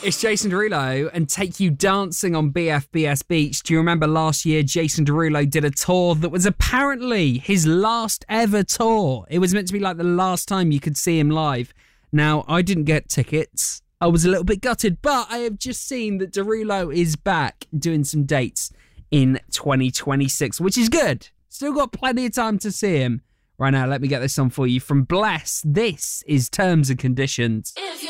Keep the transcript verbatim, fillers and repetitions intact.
It's Jason Derulo and Take You Dancing on B F B S Beach. Do you remember last year Jason Derulo did a tour that was apparently his last ever tour? It was meant to be like the last time you could see him live. Now, I didn't get tickets. I was a little bit gutted, but I have just seen that Derulo is back doing some dates in twenty twenty-six, which is good. Still got plenty of time to see him. Right now, let me get this on for you. From Bless, this is Terms and Conditions.